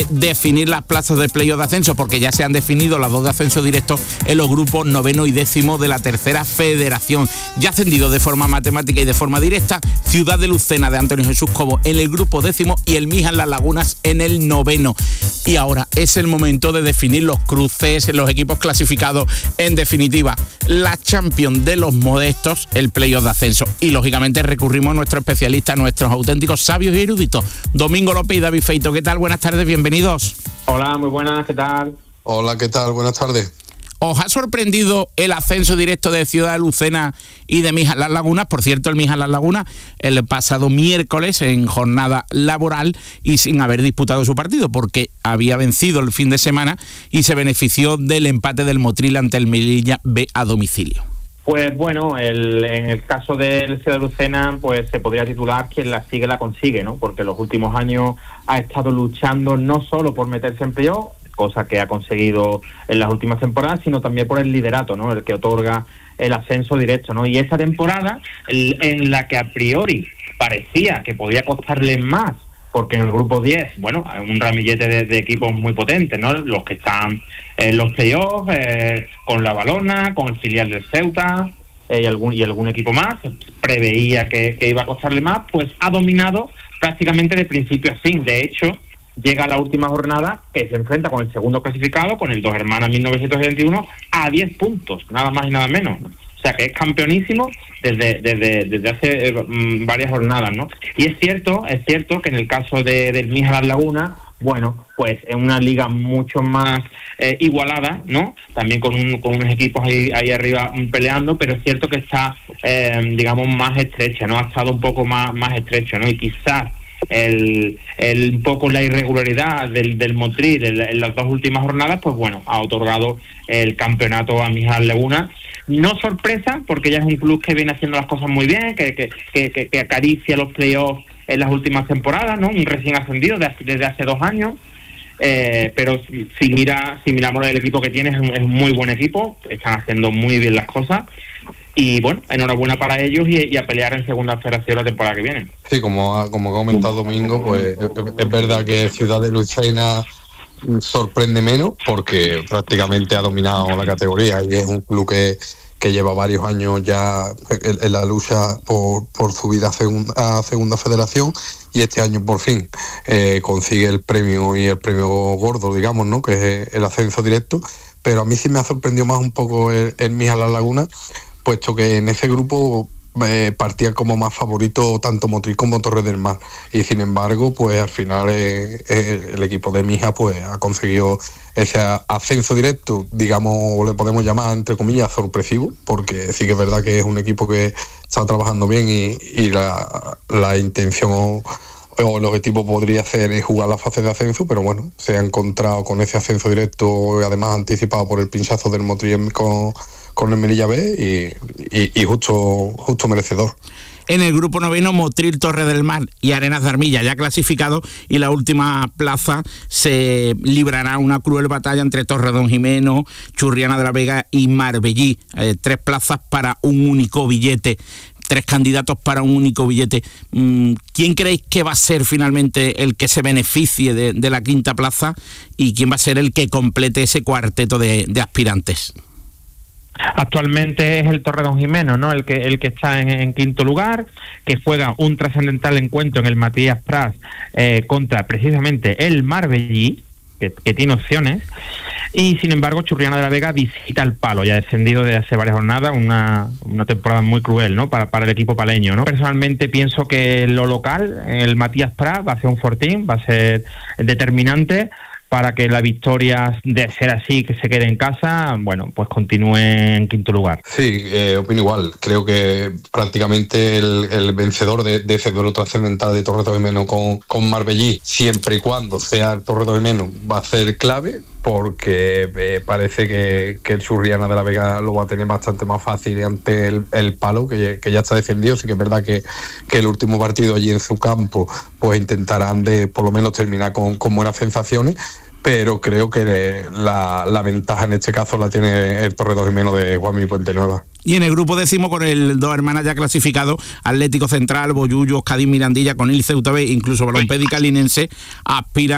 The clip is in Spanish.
definir las plazas de playoff de ascenso, porque ya se han definido las 2 de ascenso directo en los grupos 9º y 10º de la tercera federación. Ya ascendido de forma matemática y de forma directa Ciudad de Lucena de Antonio Jesús Cobo en el grupo 10º y el Mijas Las Lagunas en el 9º. Y ahora es el momento de definir los cruces, los equipos clasificados, en definitiva, la Champions de los modestos, el playoff de ascenso. Y lógicamente recurrimos a nuestro especialista, a nuestros auténticos sabios y eruditos, Domingo López y David Feito. ¿Qué tal? Buenas tardes, bienvenidos. Hola, muy buenas, ¿qué tal? Hola, ¿qué tal? Buenas tardes. ¿Os ha sorprendido el ascenso directo de Ciudad de Lucena y de Mijas Las Lagunas? Por cierto, el Mijas Las Lagunas el pasado miércoles en jornada laboral y sin haber disputado su partido, porque había vencido el fin de semana y se benefició del empate del Motril ante el Melilla B a domicilio. Pues bueno, en el caso del Ciudad de Lucena, pues se podría titular quien la sigue la consigue, ¿no? Porque en los últimos años ha estado luchando no solo por meterse en playoff, cosa que ha conseguido en las últimas temporadas, sino también por el liderato, ¿no? El que otorga el ascenso directo, ¿no? Y esta temporada, en la que a priori parecía que podía costarle más, porque en el grupo 10, bueno, hay un ramillete de equipos muy potentes, ¿no? Los que están en los playoffs, con la Valona, con el filial del Ceuta, y algún equipo más, preveía que iba a costarle más, pues ha dominado prácticamente de principio a fin. De hecho, llega a la última jornada que se enfrenta con el segundo clasificado, con el Dos Hermanas 1971, a 10 puntos, nada más y nada menos. O sea que es campeonísimo desde hace varias jornadas, ¿no? Y es cierto que en el caso del Mijas Las Lagunas, bueno, pues es una liga mucho más igualada, ¿no? También con unos equipos ahí arriba peleando, pero es cierto que está, digamos, más estrecha, ¿no? Ha estado un poco más estrecho, ¿no? Y quizás un poco la irregularidad del Motril en las 2 últimas jornadas, pues bueno, ha otorgado el campeonato a Mijas Las Lagunas. No sorpresa, porque ya es un club que viene haciendo las cosas muy bien, que acaricia los playoffs en las últimas temporadas, ¿no? Un recién ascendido desde hace 2 años, pero si miramos el equipo que tiene, es un muy buen equipo, están haciendo muy bien las cosas. Y bueno, enhorabuena para ellos y a pelear en segunda federación la temporada que viene. Sí, como ha comentado Domingo, pues es verdad que Ciudad de Lucena sorprende menos porque prácticamente ha dominado la categoría y es un club que lleva varios años ya en la lucha por subir a segunda federación, y este año por fin consigue el premio gordo, digamos, ¿no? Que es el ascenso directo. Pero a mí sí me ha sorprendido más un poco el Mijas Las Lagunas, puesto que en ese grupo partía como más favorito tanto Motril como Torres del Mar, y sin embargo pues al final el equipo de Mijas pues ha conseguido ese ascenso directo, digamos, le podemos llamar entre comillas sorpresivo, porque sí que es verdad que es un equipo que está trabajando bien y la intención o el objetivo podría ser jugar la fase de ascenso, pero bueno, se ha encontrado con ese ascenso directo, además anticipado por el pinchazo del Motril con el Melilla B, y justo merecedor. En el grupo 9º, Motril, Torres del Mar y Arenas de Armilla ya clasificado, y la última plaza se librará una cruel batalla entre Torredonjimeno, Churriana de la Vega y Marbellí. 3 plazas para un único billete. 3 candidatos para un único billete. ¿Quién creéis que va a ser finalmente el que se beneficie de la quinta plaza, y quién va a ser el que complete ese cuarteto de aspirantes? Actualmente es el Torredonjimeno, ¿no? El que está en quinto lugar, que juega un trascendental encuentro en el Matías Prats contra precisamente el Marbellí, que tiene opciones. Y sin embargo, Churriana de la Vega visita el palo, ya descendido desde hace varias jornadas, una temporada muy cruel, ¿no? Para el equipo paleño, ¿no? Personalmente pienso que lo local, el Matías Prats, va a ser un fortín, va a ser determinante para que la victoria, de ser así, que se quede en casa, bueno, pues continúe en quinto lugar. Sí, opino igual. Creo que prácticamente el vencedor de ese duelo trascendental de Torredonjimeno con Marbellí, siempre y cuando sea el Torredonjimeno, va a ser clave, porque parece que el Churriana de la Vega lo va a tener bastante más fácil ante el palo, que ya está defendido. Sí que es verdad que el último partido allí en su campo pues intentarán de por lo menos terminar con buenas sensaciones, pero creo que la ventaja en este caso la tiene el Torredonjimeno de Juanmi Puente Nueva. Y en el grupo 10, con el Dos Hermanas ya clasificado, Atlético Central, Bollullos, Cádiz, Mirandilla, con el Ceuta B, incluso Balompédica Linense aspiran